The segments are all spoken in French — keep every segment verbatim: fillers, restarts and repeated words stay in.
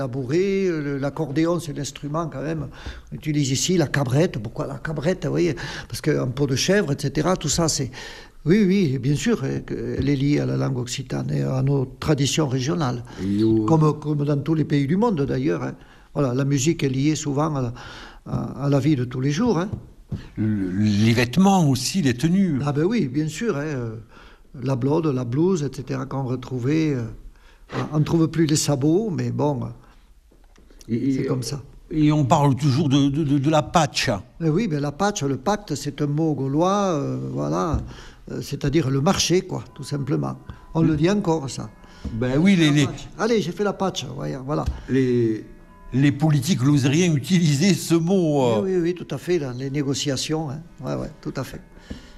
La bourrée, l'accordéon, c'est l'instrument quand même. On utilise ici la cabrette. Pourquoi la cabrette, vous voyez ? Parce qu'en peau de chèvre, et cetera, tout ça, c'est... Oui, oui, bien sûr, elle est liée à la langue occitane et à nos traditions régionales. Au... Comme, comme dans tous les pays du monde, d'ailleurs. Hein. Voilà, la musique est liée souvent à la, à, à la vie de tous les jours. Hein. Les vêtements aussi, les tenues. Ah ben oui, bien sûr. Hein. La blode, la blouse, et cetera, qu'on retrouvait... On ne trouve plus les sabots, mais bon... Et, c'est comme ça. Et on parle toujours de, de, de, de la patch. Mais oui, mais la patch, le pacte, c'est un mot gaulois, euh, voilà, euh, c'est-à-dire le marché, quoi, tout simplement. On mmh. le dit encore, ça. Ben oui, les... les... Allez, j'ai fait la patch, voilà. Les, les politiques lozériens utilisaient ce mot. Euh... Oui, oui, oui, tout à fait, dans les négociations, hein. Ouais, ouais, tout à fait.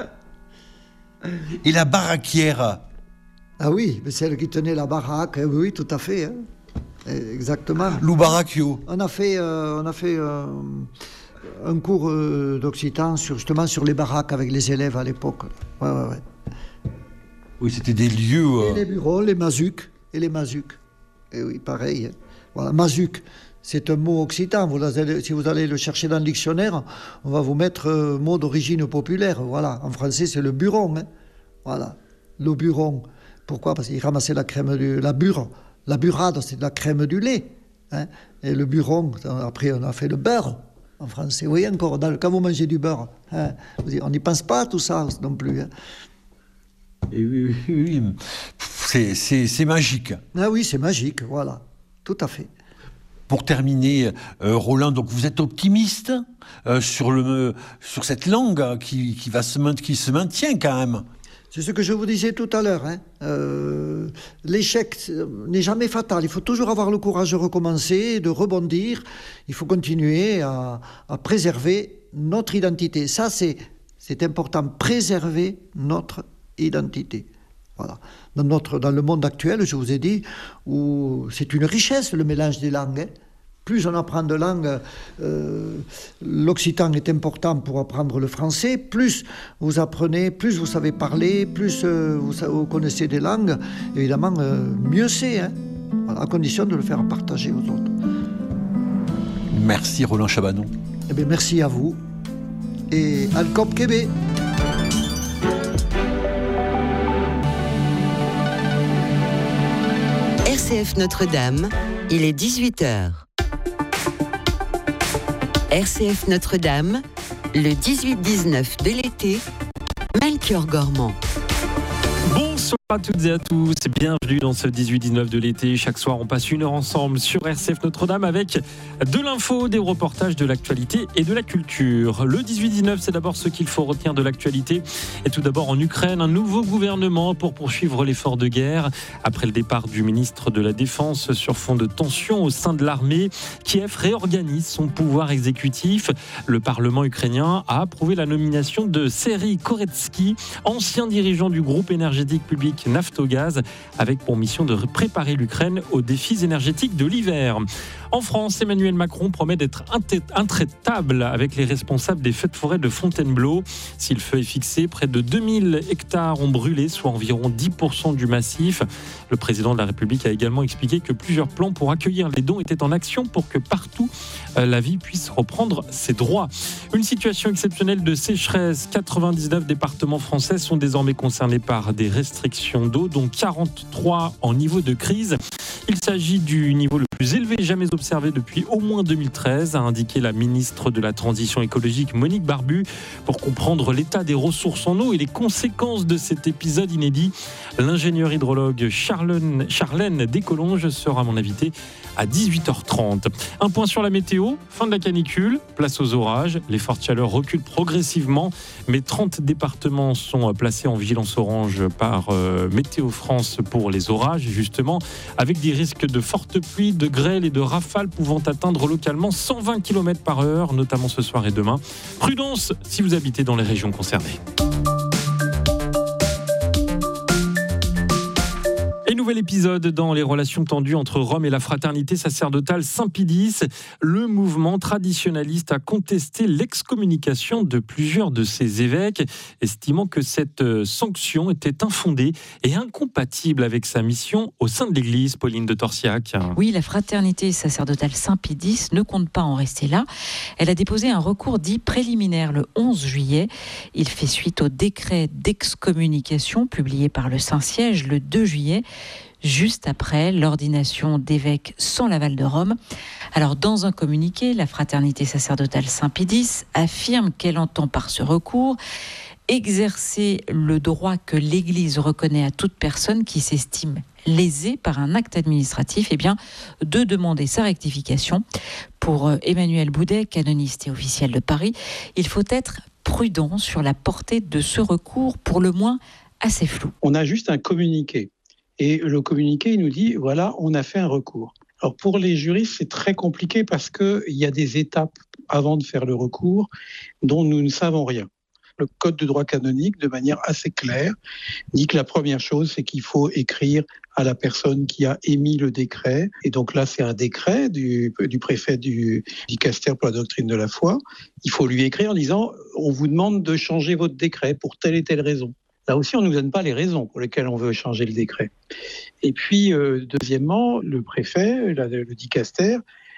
Et la baraquière? Ah oui, mais celle qui tenait la baraque, oui, tout à fait, hein. Exactement. Lou Baracchio. On a fait, euh, on a fait euh, un cours euh, d'occitan sur, justement sur les baraques avec les élèves à l'époque. Ouais, ouais, ouais. Oui, c'était des lieux... Euh... Et les bureaux, les mazucs, et les mazucs. Et oui, pareil. Hein. Voilà, mazuc, c'est un mot occitan. Vous allez, si vous allez le chercher dans le dictionnaire, on va vous mettre euh, mot d'origine populaire. Voilà, en français, c'est le buron. Hein. Voilà, le buron. Pourquoi ? Parce qu'il ramassait la crème du... la bure. La burrade, c'est de la crème du lait. Hein. Et le buron, après, on a fait le beurre, en français. Oui, encore, dans, quand vous mangez du beurre, hein, on n'y pense pas à tout ça non plus. Hein. Et oui, oui, oui. C'est, c'est, c'est magique. Ah oui, c'est magique, voilà, tout à fait. Pour terminer, euh, Roland, donc vous êtes optimiste euh, sur, le, sur cette langue qui, qui, va se, qui se maintient quand même. C'est ce que je vous disais tout à l'heure. Hein. Euh, l'échec n'est jamais fatal. Il faut toujours avoir le courage de recommencer, de rebondir. Il faut continuer à, à préserver notre identité. Ça, c'est, c'est important. Préserver notre identité. Voilà. Dans, notre, dans le monde actuel, je vous ai dit, où c'est une richesse, le mélange des langues. Hein. Plus on apprend de langues, euh, l'occitan est important pour apprendre le français. Plus vous apprenez, plus vous savez parler, plus euh, vous, vous connaissez des langues, évidemment, euh, mieux c'est, hein, à condition de le faire partager aux autres. Merci Roland Chabanon. Eh bien, merci à vous. Et Alcop Québec. R C F Notre-Dame, il est dix-huit heures. R C F Notre-Dame, le dix-huit dix-neuf de l'été, Melchior Gormand. Bonsoir à toutes et à tous, bienvenue dans ce dix-huit dix-neuf de l'été. Chaque soir, on passe une heure ensemble sur R C F Notre-Dame avec de l'info, des reportages, de l'actualité et de la culture. Le dix-huit dix-neuf, c'est d'abord ce qu'il faut retenir de l'actualité. Et tout d'abord en Ukraine, un nouveau gouvernement pour poursuivre l'effort de guerre. Après le départ du ministre de la Défense sur fond de tension au sein de l'armée, Kiev réorganise son pouvoir exécutif. Le Parlement ukrainien a approuvé la nomination de Serhiy Koretsky, ancien dirigeant du groupe énergétique public Naftogaz, avec pour mission de préparer l'Ukraine aux défis énergétiques de l'hiver. En France, Emmanuel Macron promet d'être intraitable avec les responsables des feux de forêt de Fontainebleau. Si le feu est fixé, près de deux mille hectares ont brûlé, soit environ dix pour cent du massif. Le président de la République a également expliqué que plusieurs plans pour accueillir les dons étaient en action pour que partout la vie puisse reprendre ses droits. Une situation exceptionnelle de sécheresse. quatre-vingt-dix-neuf départements français sont désormais concernés par des restrictions d'eau, dont quarante-trois en niveau de crise. Il s'agit du niveau le plus élevé jamais observé depuis au moins deux mille treize, a indiqué la ministre de la Transition écologique Monique Barbu. Pour comprendre l'état des ressources en eau et les conséquences de cet épisode inédit, l'ingénieur hydrologue Charlène, Charlène Descolonges sera mon invité à dix-huit heures trente. Un point sur la météo, fin de la canicule, place aux orages. Les fortes chaleurs reculent progressivement, mais trente départements sont placés en vigilance orange par euh, Météo France pour les orages, justement, avec des risques de fortes pluies, de grêle et de rafales pouvant atteindre localement cent vingt kilomètres par heure, notamment ce soir et demain. Prudence si vous habitez dans les régions concernées. Et nous nouvel épisode dans les relations tendues entre Rome et la fraternité sacerdotale Saint-Pie X. Le mouvement traditionnaliste a contesté l'excommunication de plusieurs de ses évêques, estimant que cette sanction était infondée et incompatible avec sa mission au sein de l'Église. Pauline de Torsiac. Oui, la fraternité sacerdotale Saint-Pie X ne compte pas en rester là. Elle a déposé un recours dit préliminaire le onze juillet. Il fait suite au décret d'excommunication publié par le Saint-Siège le deux juillet, juste après l'ordination d'évêques sans l'aval de Rome. Alors, dans un communiqué, la fraternité sacerdotale Saint-Pie X affirme qu'elle entend par ce recours exercer le droit que l'Église reconnaît à toute personne qui s'estime lésée par un acte administratif, eh bien, de demander sa rectification. Pour Emmanuel Boudet, canoniste et officiel de Paris, il faut être prudent sur la portée de ce recours, pour le moins assez flou. On a juste un communiqué. Et le communiqué, il nous dit, voilà, on a fait un recours. Alors pour les juristes, c'est très compliqué parce qu'il y a des étapes avant de faire le recours dont nous ne savons rien. Le Code de droit canonique, de manière assez claire, dit que la première chose, c'est qu'il faut écrire à la personne qui a émis le décret. Et donc là, c'est un décret du, du préfet du dicaster pour la doctrine de la foi. Il faut lui écrire en disant « on vous demande de changer votre décret pour telle et telle raison ». Là aussi, on ne nous donne pas les raisons pour lesquelles on veut changer le décret. Et puis, euh, deuxièmement, le préfet, le dicaster,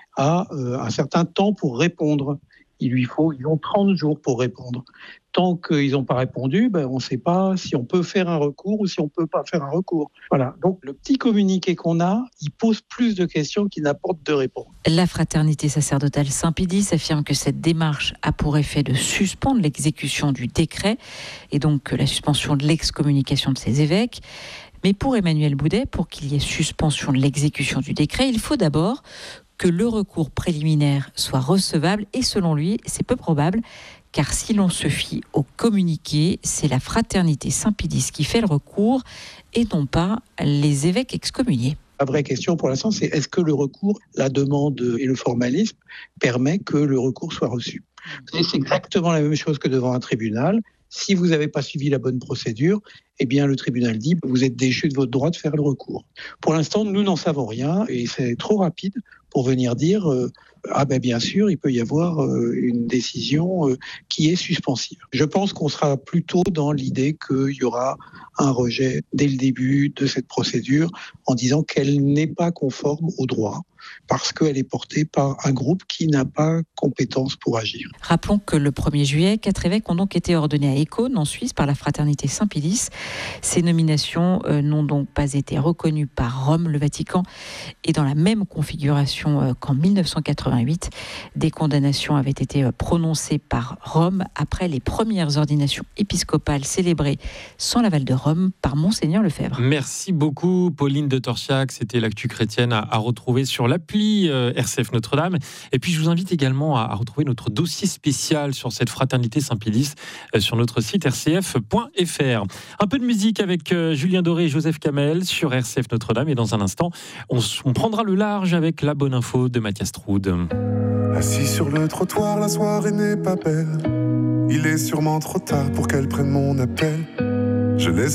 a euh, un certain temps pour répondre. Il lui faut, ils ont trente jours pour répondre. Tant qu'ils n'ont pas répondu, ben, on ne sait pas si on peut faire un recours ou si on ne peut pas faire un recours. Voilà. Donc, le petit communiqué qu'on a, il pose plus de questions qu'il n'apporte de réponses. La fraternité sacerdotale Saint-Pie X affirme que cette démarche a pour effet de suspendre l'exécution du décret et donc la suspension de l'excommunication de ses évêques. Mais pour Emmanuel Boudet, pour qu'il y ait suspension de l'exécution du décret, il faut d'abord que le recours préliminaire soit recevable et selon lui, c'est peu probable, car si l'on se fie au communiqué, c'est la fraternité Saint-Pie X qui fait le recours et non pas les évêques excommuniés. La vraie question pour l'instant, c'est est-ce que le recours, la demande et le formalisme permet que le recours soit reçu ? C'est exactement la même chose que devant un tribunal. Si vous n'avez pas suivi la bonne procédure, eh bien le tribunal dit vous êtes déchu de votre droit de faire le recours. Pour l'instant, nous n'en savons rien et c'est trop rapide pour venir dire euh, ah ben bien sûr, il peut y avoir euh, une décision euh, qui est suspensive. Je pense qu'on sera plutôt dans l'idée qu'il y aura un rejet dès le début de cette procédure en disant qu'elle n'est pas conforme au droit parce qu'elle est portée par un groupe qui n'a pas compétence pour agir. Rappelons que le premier juillet, quatre évêques ont donc été ordonnés à Écône, en Suisse, par la fraternité Saint-Pie X. Ces nominations euh, n'ont donc pas été reconnues par Rome. Le Vatican est dans la même configuration euh, qu'en dix-neuf cent quatre-vingt-huit. Des condamnations avaient été euh, prononcées par Rome après les premières ordinations épiscopales célébrées sans l'aval de Rome par Monseigneur Lefebvre. Merci beaucoup, Pauline de Torsiac. C'était l'actu chrétienne à, à retrouver sur l'appli euh, R C F Notre-Dame. Et puis, je vous invite également à, à retrouver notre dossier spécial sur cette fraternité Saint-Pie X euh, sur notre site r c f point f r. Un peu de musique avec euh, Julien Doré et Joseph Kamel sur R C F Notre-Dame. Et dans un instant, on, on prendra le large avec la bonne info de Mathias Troud. Assis sur le trottoir, la soirée n'est pas belle. Il est sûrement trop tard pour qu'elle prenne mon appel. Je laisse